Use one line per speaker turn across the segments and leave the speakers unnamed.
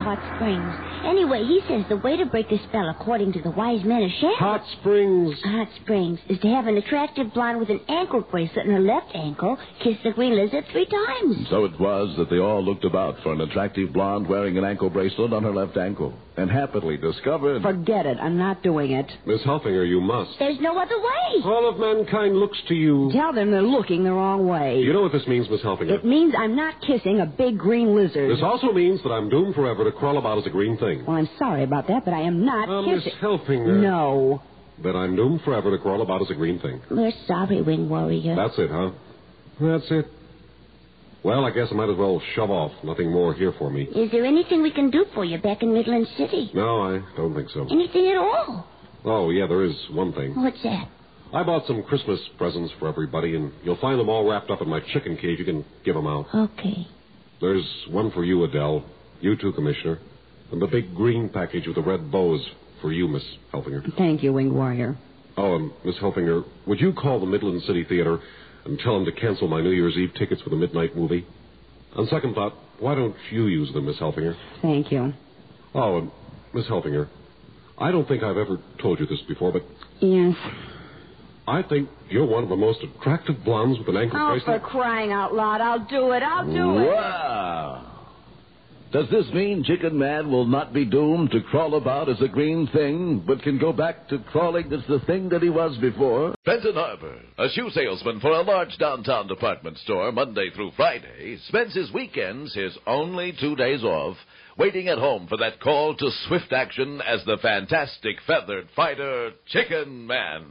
Hot Springs. Anyway, he says the way to break the spell, according to the wise men of Shanghai...
Hot Springs
is to have an attractive blonde with an ankle bracelet on her left ankle kiss the green lizard 3 times.
So it was that they all looked about for an attractive blonde wearing an ankle bracelet on her left ankle, and happily discovered...
Forget it. I'm not doing it.
Miss Helfinger, you must.
There's no other way.
All of mankind looks to you.
Tell them they're looking the wrong way.
You know what this means, Miss Helfinger?
It means I'm not kissing a big green lizard.
This also means that I'm doomed forever to crawl about as a green thing.
Well, I'm sorry about that, but I am not kissing...
Miss Helfinger.
No.
That I'm doomed forever to crawl about as a green thing.
We're sorry, Wing Warrior.
That's it, huh? That's it. Well, I guess I might as well shove off. Nothing more here for me.
Is there anything we can do for you back in Midland City?
No, I don't think so.
Anything at all?
Oh, yeah, there is one thing.
What's that?
I bought some Christmas presents for everybody, and you'll find them all wrapped up in my chicken cage. You can give them out.
Okay.
There's one for you, Adele. You too, Commissioner. And the big green package with the red bows for you, Miss Helfinger.
Thank you, Winged Warrior.
Oh, Miss Helfinger, would you call the Midland City Theater and tell them to cancel my New Year's Eve tickets for the midnight movie? On second thought, why don't you use them, Miss Helfinger?
Thank you.
Oh, and Miss Helfinger, I don't think I've ever told you this before, but...
Yes?
I think you're one of the most attractive blondes with an ankle bracelet.
Oh, for crying out loud, I'll do it.
Wow. Does this mean Chicken Man will not be doomed to crawl about as a green thing, but can go back to crawling as the thing that he was before?
Benton Harbor, a shoe salesman for a large downtown department store Monday through Friday, spends his weekends, his only 2 days off, waiting at home for that call to swift action as the fantastic feathered fighter, Chicken Man.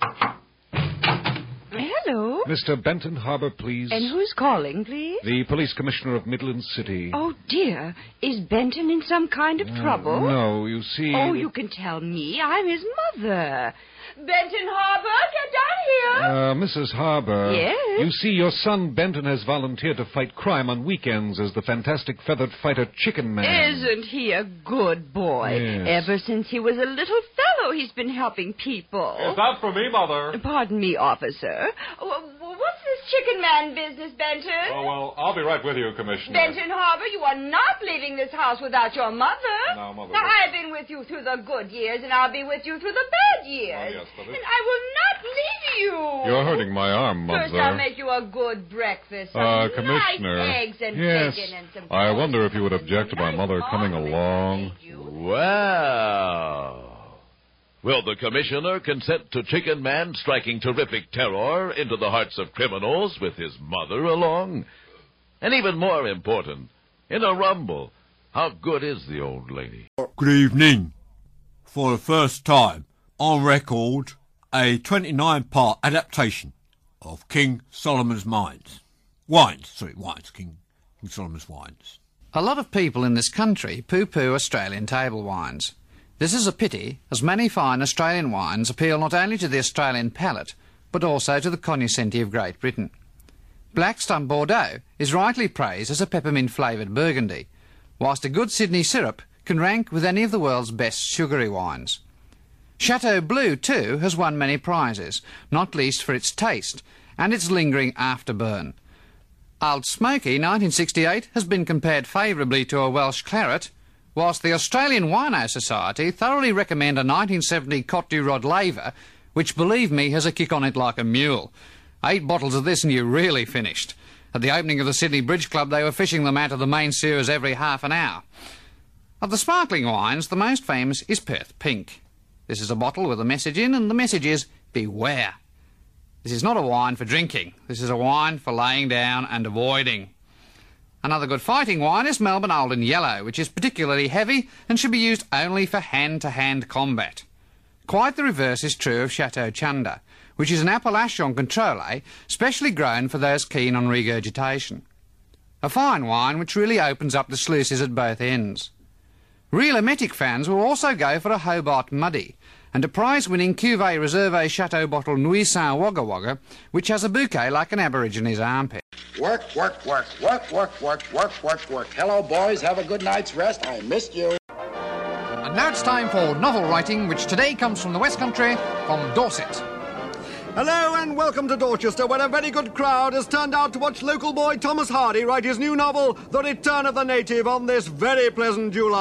Hello.
Mr. Benton Harbor, please.
And who's calling, please?
The police commissioner of Midland City.
Oh, dear. Is Benton in some kind of trouble?
No, you see...
Oh, you can tell me. I'm his mother. Benton Harbor, get down here.
Mrs. Harbor.
Yes?
You see, your son Benton has volunteered to fight crime on weekends as the fantastic feathered fighter Chicken Man.
Isn't he a good boy?
Yes.
Ever since he was a little fellow, he's been helping people.
Is that for me, Mother?
Pardon me, officer. What's this Chicken Man business, Benton?
Oh, well, I'll be right with you, Commissioner.
Benton Harbor, you are not leaving this house without your mother.
No, Mother.
Now, I've been with you through the good years, and I'll be with you through the bad years.
Oh, yes, but
and I will not leave you.
You're hurting my arm, Mother.
First, I'll make you a good breakfast.
Commissioner.
Nice eggs and
yes.
bacon and some...
I wonder if you would object to my
nice
mother coming
omelette.
along.
Wow. Will the commissioner consent to Chicken Man striking terrific terror into the hearts of criminals with his mother along? And even more important, in a rumble, how good is the old lady?
Good evening. For the first time on record, a 29-part adaptation of King Solomon's Wines. King Solomon's Wines.
A lot of people in this country poo-poo Australian table wines. This is a pity, as many fine Australian wines appeal not only to the Australian palate, but also to the cognoscenti of Great Britain. Blackstone Bordeaux is rightly praised as a peppermint-flavoured Burgundy, whilst a good Sydney syrup can rank with any of the world's best sugary wines. Chateau Bleu, too, has won many prizes, not least for its taste and its lingering afterburn. Old Smoky 1968 has been compared favourably to a Welsh claret, whilst the Australian Wino Society thoroughly recommend a 1970 Cote du Rod laver, which, believe me, has a kick on it like a mule. 8 bottles of this and you're really finished. At the opening of the Sydney Bridge Club, they were fishing them out of the main sewers every half an hour. Of the sparkling wines, the most famous is Perth Pink. This is a bottle with a message in, and the message is, beware. This is not a wine for drinking. This is a wine for laying down and avoiding. Another good fighting wine is Melbourne Olden Yellow, which is particularly heavy and should be used only for hand-to-hand combat. Quite the reverse is true of Chateau Chunda, which is an Appellation Contrôlé specially grown for those keen on regurgitation. A fine wine which really opens up the sluices at both ends. Real emetic fans will also go for a Hobart Muddy, and a prize-winning Cuvée Reserve Chateau bottle Nuit Saint Wagga Wagga, which has a bouquet like an Aborigines armpit.
Work. Hello, boys. Have a good night's rest. I missed you.
And now it's time for novel writing, which today comes from the West Country, from Dorset.
Hello and welcome to Dorchester, where a very good crowd has turned out to watch local boy Thomas Hardy write his new novel, The Return of the Native, on this very pleasant July.